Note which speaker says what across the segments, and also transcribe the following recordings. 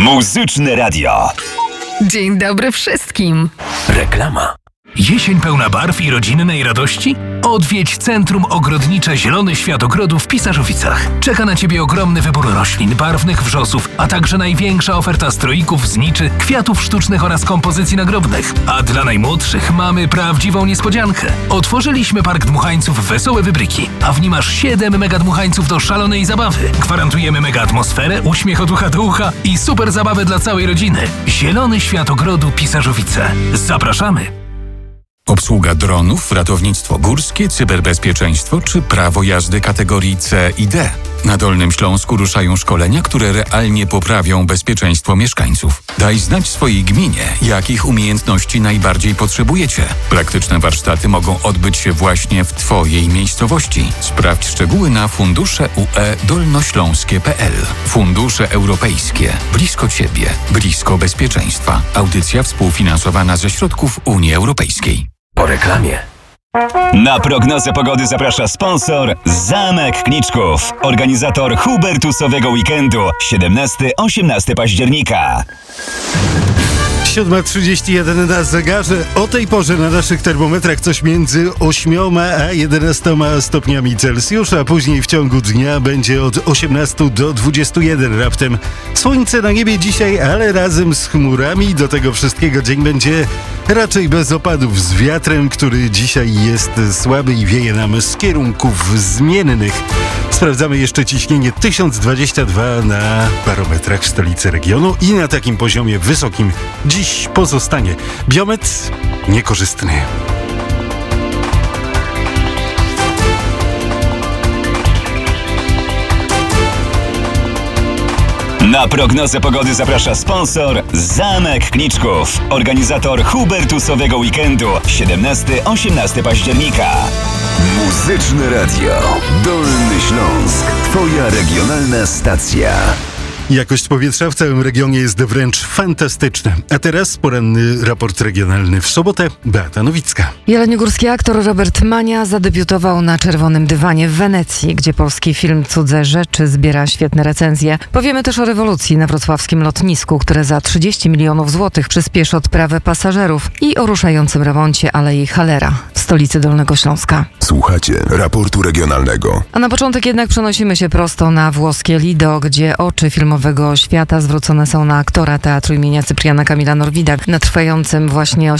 Speaker 1: Muzyczne Radio.
Speaker 2: Dzień dobry wszystkim.
Speaker 3: Reklama. Jesień pełna barw i rodzinnej radości? Odwiedź Centrum Ogrodnicze Zielony Świat Ogrodu w Pisarzowicach. Czeka na Ciebie ogromny wybór roślin, barwnych wrzosów, a także największa oferta stroików, zniczy, kwiatów sztucznych oraz kompozycji nagrobnych. A dla najmłodszych mamy prawdziwą niespodziankę. Otworzyliśmy Park Dmuchańców Wesołe Wybryki, a w nim aż 7 mega dmuchańców do szalonej zabawy. Gwarantujemy mega atmosferę, uśmiech od ucha do ucha i super zabawę dla całej rodziny. Zielony Świat Ogrodu Pisarzowice. Zapraszamy!
Speaker 4: Obsługa dronów, ratownictwo górskie, cyberbezpieczeństwo czy prawo jazdy kategorii C i D. Na Dolnym Śląsku ruszają szkolenia, które realnie poprawią bezpieczeństwo mieszkańców. Daj znać swojej gminie, jakich umiejętności najbardziej potrzebujecie. Praktyczne warsztaty mogą odbyć się właśnie w Twojej miejscowości. Sprawdź szczegóły na fundusze.ue-dolnośląskie.pl. Fundusze europejskie. Blisko Ciebie. Blisko bezpieczeństwa. Audycja współfinansowana ze środków Unii Europejskiej.
Speaker 3: Po reklamie.
Speaker 1: Na prognozę pogody zaprasza sponsor Zamek Kniczków, organizator Hubertusowego Weekendu 17-18 października.
Speaker 5: 7:31 na zegarze. O tej porze na naszych termometrach coś między 8 a 11 stopniami Celsjusza, a później w ciągu dnia będzie od 18 do 21 raptem. Słońce na niebie dzisiaj, ale razem z chmurami. Do tego wszystkiego dzień będzie raczej bez opadów, z wiatrem, który dzisiaj jest słaby i wieje nam z kierunków zmiennych. Sprawdzamy jeszcze ciśnienie 1022 na barometrach w stolicy regionu i na takim poziomie wysokim dziś pozostanie. Biometr niekorzystny.
Speaker 1: Na prognozę pogody zaprasza sponsor Zamek Kniczków, organizator Hubertusowego Weekendu 17-18 października. Muzyczne Radio. Dolny Śląsk. Twoja regionalna stacja.
Speaker 5: Jakość powietrza w całym regionie jest wręcz fantastyczna. A teraz poranny raport regionalny w sobotę. Beata Nowicka.
Speaker 2: Jeleniogórski aktor Robert Mania zadebiutował na czerwonym dywanie w Wenecji, gdzie polski film Cudze Rzeczy zbiera świetne recenzje. Powiemy też o rewolucji na wrocławskim lotnisku, które za 30 milionów złotych przyspieszy odprawę pasażerów, i o ruszającym remoncie Alei Hallera w stolicy Dolnego Śląska.
Speaker 6: Słuchacie raportu regionalnego.
Speaker 2: A na początek jednak przenosimy się prosto na włoskie Lido, gdzie oczy filmowego świata zwrócone są na aktora teatru imienia Cypriana Kamila Norwida. Na trwającym właśnie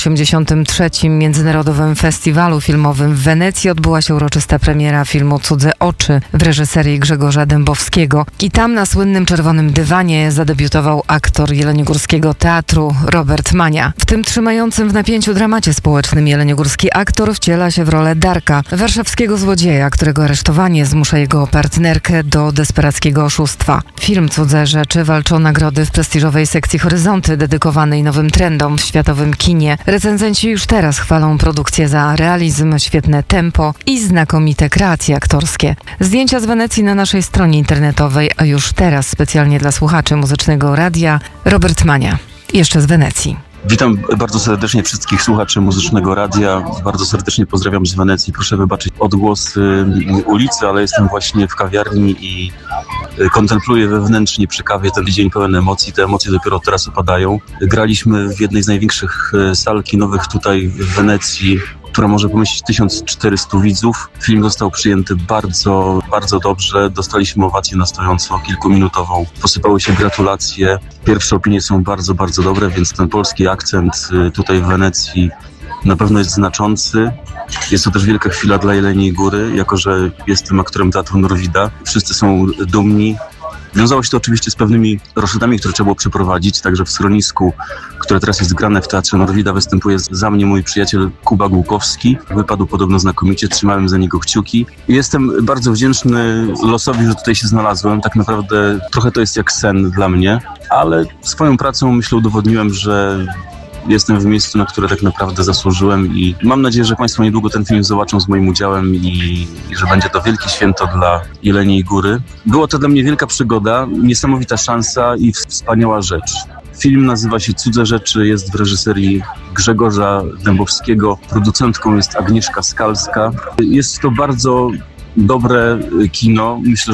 Speaker 2: 83. Międzynarodowym Festiwalu Filmowym w Wenecji odbyła się uroczysta premiera filmu Cudze Oczy w reżyserii Grzegorza Dębowskiego. I tam na słynnym czerwonym dywanie zadebiutował aktor jeleniogórskiego teatru Robert Mania. W tym trzymającym w napięciu dramacie społecznym jeleniogórski aktor wciela się w rolę Darka, warszawskiego złodzieja, którego aresztowanie zmusza jego partnerkę do desperackiego oszustwa. Film Cudze Rzeczy walczy o nagrody w prestiżowej sekcji Horyzonty dedykowanej nowym trendom w światowym kinie. Recenzenci już teraz chwalą produkcję za realizm, świetne tempo i znakomite kreacje aktorskie. Zdjęcia z Wenecji na naszej stronie internetowej, a już teraz specjalnie dla słuchaczy Muzycznego Radia Robert Mania. Jeszcze z Wenecji.
Speaker 7: Witam bardzo serdecznie wszystkich słuchaczy Muzycznego Radia. Bardzo serdecznie pozdrawiam z Wenecji. Proszę wybaczyć odgłos ulicy, ale jestem właśnie w kawiarni i kontempluję wewnętrznie przy kawie ten dzień pełen emocji. Te emocje dopiero teraz opadają. Graliśmy w jednej z największych sal kinowych tutaj w Wenecji, która może pomieścić 1400 widzów. Film został przyjęty bardzo, bardzo dobrze. Dostaliśmy owację na stojąco, kilkuminutową. Posypały się gratulacje. Pierwsze opinie są bardzo, bardzo dobre, więc ten polski akcent tutaj w Wenecji na pewno jest znaczący. Jest to też wielka chwila dla Jeleniej Góry, jako że jestem aktorem teatru Norwida. Wszyscy są dumni. Wiązało się to oczywiście z pewnymi roszadami, które trzeba było przeprowadzić, także w schronisku, które teraz jest grane w Teatrze Norwida, występuje za mnie mój przyjaciel Kuba Głukowski. Wypadł podobno znakomicie, trzymałem za niego kciuki. I jestem bardzo wdzięczny losowi, że tutaj się znalazłem. Tak naprawdę trochę to jest jak sen dla mnie, ale swoją pracą, myślę, udowodniłem, że jestem w miejscu, na które tak naprawdę zasłużyłem, i mam nadzieję, że Państwo niedługo ten film zobaczą z moim udziałem i że będzie to wielkie święto dla Jeleniej Góry. Było to dla mnie wielka przygoda, niesamowita szansa i wspaniała rzecz. Film nazywa się Cudze Rzeczy, jest w reżyserii Grzegorza Dębowskiego. Producentką jest Agnieszka Skalska. Jest to bardzo dobre kino. Myślę, że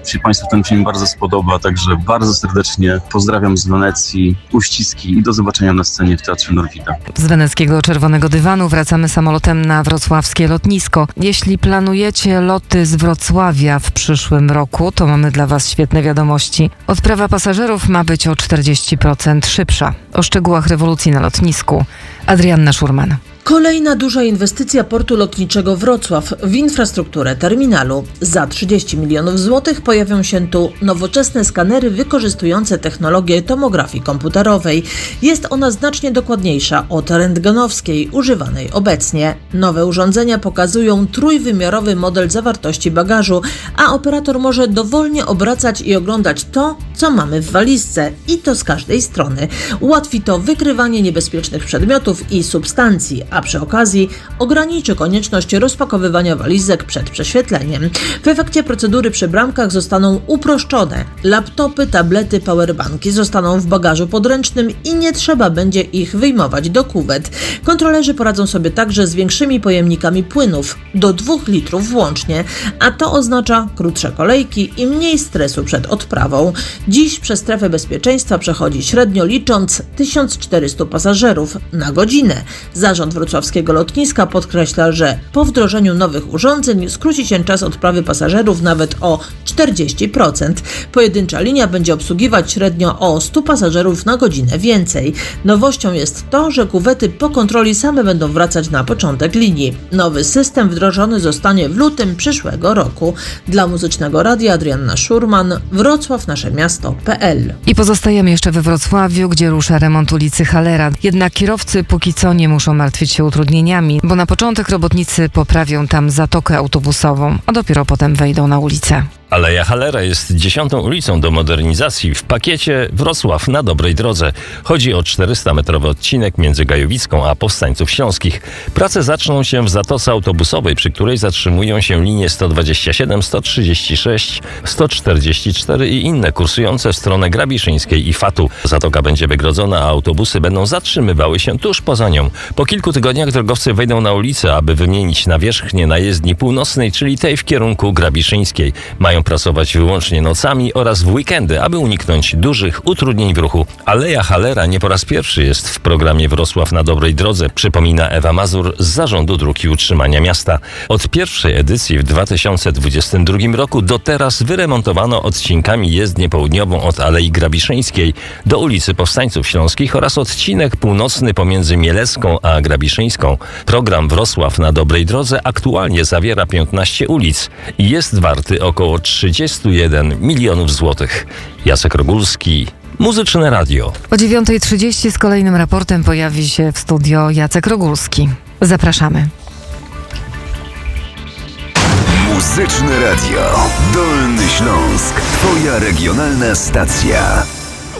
Speaker 7: się Państwu ten film bardzo spodoba, także bardzo serdecznie pozdrawiam z Wenecji, uściski i do zobaczenia na scenie w Teatrze Norwida.
Speaker 2: Z weneckiego Czerwonego Dywanu wracamy samolotem na wrocławskie lotnisko. Jeśli planujecie loty z Wrocławia w przyszłym roku, to mamy dla Was świetne wiadomości. Odprawa pasażerów ma być o 40% szybsza. O szczegółach rewolucji na lotnisku Adrianna Szurman.
Speaker 8: Kolejna duża inwestycja portu lotniczego Wrocław w infrastrukturę terminalu. Za 30 milionów złotych pojawią się tu nowoczesne skanery wykorzystujące technologię tomografii komputerowej. Jest ona znacznie dokładniejsza od rentgenowskiej używanej obecnie. Nowe urządzenia pokazują trójwymiarowy model zawartości bagażu, a operator może dowolnie obracać i oglądać to, co mamy w walizce i to z każdej strony. Ułatwi to wykrywanie niebezpiecznych przedmiotów i substancji, a przy okazji ograniczy konieczność rozpakowywania walizek przed prześwietleniem. W efekcie procedury przy bramkach zostaną uproszczone. Laptopy, tablety, powerbanki zostaną w bagażu podręcznym i nie trzeba będzie ich wyjmować do kuwet. Kontrolerzy poradzą sobie także z większymi pojemnikami płynów, do 2 litrów włącznie, a to oznacza krótsze kolejki i mniej stresu przed odprawą. Dziś przez strefę bezpieczeństwa przechodzi średnio licząc 1400 pasażerów na godzinę. Zarząd wrocławskiego lotniska podkreśla, że po wdrożeniu nowych urządzeń skróci się czas odprawy pasażerów nawet o 40%. Pojedyncza linia będzie obsługiwać średnio o 100 pasażerów na godzinę więcej. Nowością jest to, że kuwety po kontroli same będą wracać na początek linii. Nowy system wdrożony zostanie w lutym przyszłego roku. Dla Muzycznego Radia Adrianna Szurman, Wrocław nasze miasto.pl.
Speaker 2: I pozostajemy jeszcze we Wrocławiu, gdzie rusza remont ulicy Hallera. Jednak kierowcy póki co nie muszą martwić się utrudnieniami, bo na początek robotnicy poprawią tam zatokę autobusową, a dopiero potem wejdą na ulicę.
Speaker 9: Aleja Hallera jest 10. ulicą do modernizacji w pakiecie Wrocław na dobrej drodze. Chodzi o 400-metrowy odcinek między Gajowicką a Powstańców Śląskich. Prace zaczną się w zatoce autobusowej, przy której zatrzymują się linie 127, 136, 144 i inne kursujące w stronę Grabiszyńskiej i Fatu. Zatoka będzie wygrodzona, a autobusy będą zatrzymywały się tuż poza nią. Po kilku tygodniach drogowcy wejdą na ulicę, aby wymienić nawierzchnię na jezdni północnej, czyli tej w kierunku Grabiszyńskiej. Mają pracować wyłącznie nocami oraz w weekendy, aby uniknąć dużych utrudnień w ruchu. Aleja Hallera nie po raz pierwszy jest w programie Wrocław na dobrej drodze, przypomina Ewa Mazur z Zarządu Dróg i Utrzymania Miasta. Od pierwszej edycji w 2022 roku do teraz wyremontowano odcinkami jezdnię południową od Alei Grabiszyńskiej do ulicy Powstańców Śląskich oraz odcinek północny pomiędzy Mielecką a Grabiszyńską. Program Wrocław na dobrej drodze aktualnie zawiera 15 ulic i jest warty około 31 milionów złotych. Jacek Rogulski, Muzyczne Radio.
Speaker 2: O 9:30 z kolejnym raportem pojawi się w studio Jacek Rogulski. Zapraszamy.
Speaker 1: Muzyczne Radio. Dolny Śląsk. Twoja regionalna stacja.